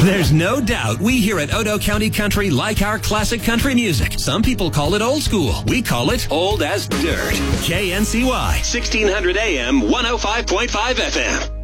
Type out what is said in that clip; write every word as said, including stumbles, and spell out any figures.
There's no doubt we here at Odo County Country like our classic country music. Some people call it old school. We call it old as dirt. K N C Y, sixteen hundred A M, one oh five point five F M.